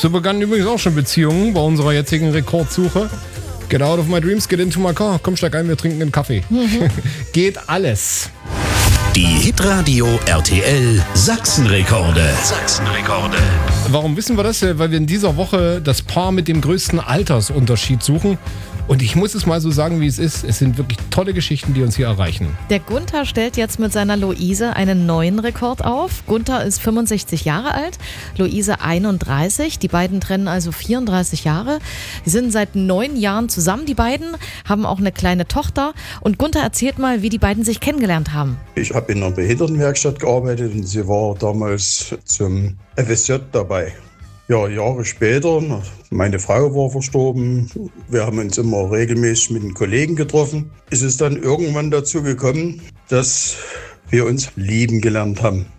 So begannen übrigens auch schon Beziehungen bei unserer jetzigen Rekordsuche. Get out of my dreams, get into my car. Komm, steig ein, wir trinken einen Kaffee. Geht alles. Die Hitradio RTL Sachsenrekorde. Warum wissen wir das? Weil wir in dieser Woche das Paar mit dem größten Altersunterschied suchen. Und ich muss es mal so sagen, wie es ist. Es sind wirklich tolle Geschichten, die uns hier erreichen. Der Gunther stellt jetzt mit seiner Luise einen neuen Rekord auf. Gunther ist 65 Jahre alt, Luise 31. Die beiden trennen also 34 Jahre. Die sind seit 9 Jahren zusammen, die beiden, haben auch eine kleine Tochter. Und Gunther erzählt mal, wie die beiden sich kennengelernt haben. Ich habe in einer Behindertenwerkstatt gearbeitet und sie war damals zum FSJ dabei. Ja, Jahre später, meine Frau war verstorben, wir haben uns immer regelmäßig mit den Kollegen getroffen. Ist es dann irgendwann dazu gekommen, dass wir uns lieben gelernt haben.